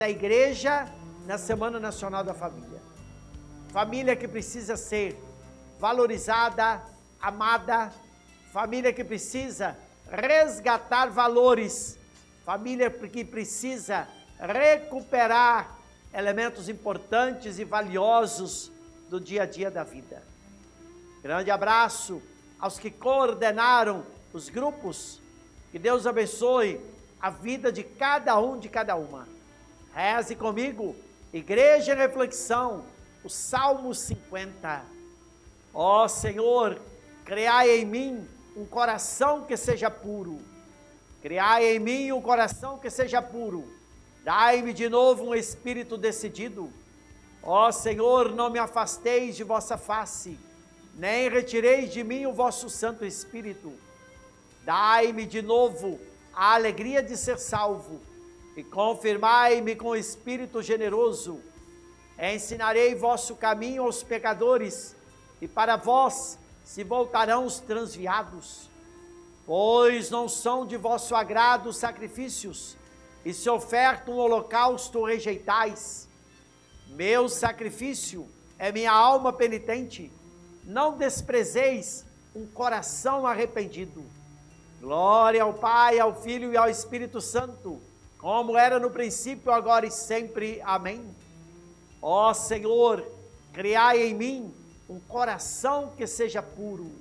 da igreja na Semana Nacional da Família. Família que precisa ser valorizada, amada, família que precisa resgatar valores, família que precisa recuperar elementos importantes e valiosos do dia a dia da vida. Grande abraço aos que coordenaram os grupos, que Deus abençoe a vida de cada um, de cada uma. Reze comigo, Igreja em Reflexão, o Salmo 50. Ó Senhor, criai em mim um coração que seja puro. Criai em mim um coração que seja puro. Dai-me de novo um espírito decidido. Ó Senhor, não me afasteis de vossa face, nem retireis de mim o vosso Santo Espírito. Dai-me de novo a alegria de ser salvo e confirmai-me com espírito generoso. Ensinarei vosso caminho aos pecadores e para vós se voltarão os transviados. Pois não são de vosso agrado os sacrifícios, e se oferta um holocausto rejeitais. Meu sacrifício é minha alma penitente. Não desprezeis um coração arrependido. Glória ao Pai, ao Filho e ao Espírito Santo, como era no princípio, agora e sempre. Amém. Ó Senhor, criai em mim um coração que seja puro.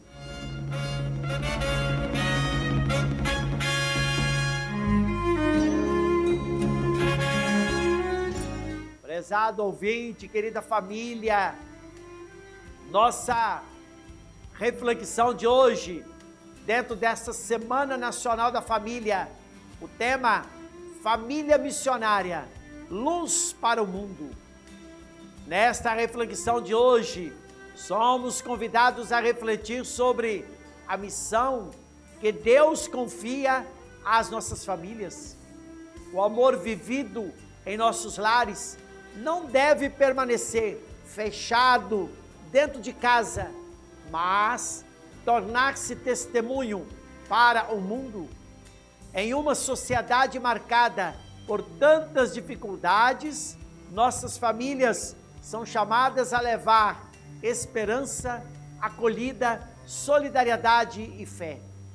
Prezado ouvinte, querida família, nossa reflexão de hoje, dentro dessa Semana Nacional da Família, o tema Família Missionária, Luz para o Mundo. Nesta reflexão de hoje, somos convidados a refletir sobre a missão que Deus confia às nossas famílias. O amor vivido em nossos lares não deve permanecer fechado dentro de casa, mas tornar-se testemunho para o mundo. Em uma sociedade marcada por tantas dificuldades, nossas famílias são chamadas a levar esperança, acolhida, solidariedade e fé.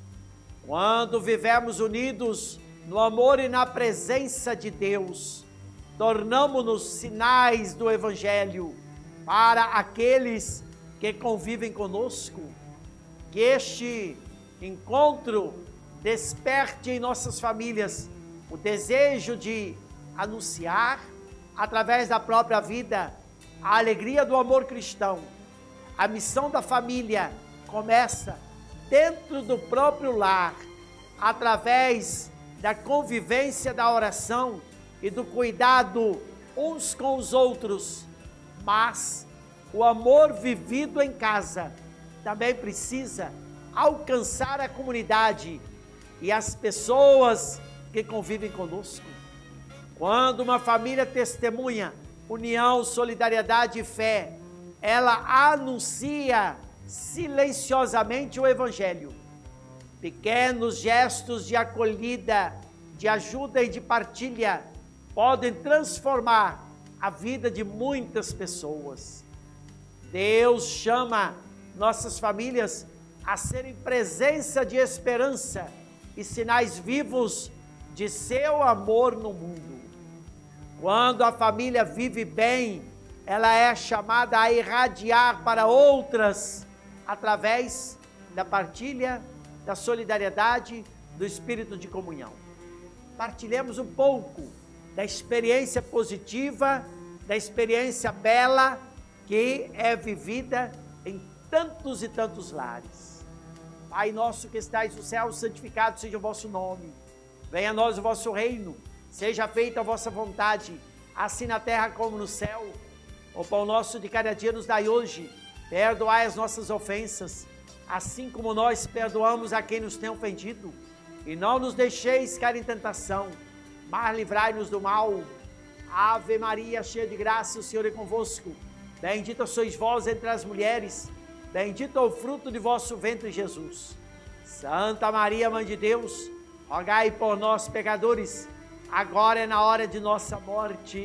Quando vivemos unidos no amor e na presença de Deus, tornamo-nos sinais do Evangelho para aqueles que convivem conosco. Que este encontro desperte em nossas famílias o desejo de anunciar, através da própria vida, a alegria do amor cristão. A missão da família começa dentro do próprio lar, através da convivência, da oração e do cuidado uns com os outros. Mas o amor vivido em casa também precisa alcançar a comunidade e as pessoas que convivem conosco. Quando uma família testemunha união, solidariedade e fé, ela anuncia silenciosamente o Evangelho. Pequenos gestos de acolhida, de ajuda e de partilha podem transformar a vida de muitas pessoas. Deus chama nossas famílias a serem presença de esperança e sinais vivos de seu amor no mundo. Quando a família vive bem, ela é chamada a irradiar para outras através da partilha, da solidariedade, do espírito de comunhão. Partilhemos um pouco da experiência positiva, da experiência bela que é vivida em tantos e tantos lares. Pai nosso que estais no céu, santificado seja o vosso nome. Venha a nós o vosso reino, seja feita a vossa vontade, assim na terra como no céu. O pão nosso de cada dia nos dai hoje, perdoai as nossas ofensas, assim como nós perdoamos a quem nos tem ofendido. E não nos deixeis cair em tentação, mas livrai-nos do mal. Ave Maria, cheia de graça, o Senhor é convosco. Bendita sois vós entre as mulheres, bendito é o fruto de vosso ventre, Jesus. Santa Maria, Mãe de Deus, rogai por nós, pecadores, agora é na hora de nossa morte.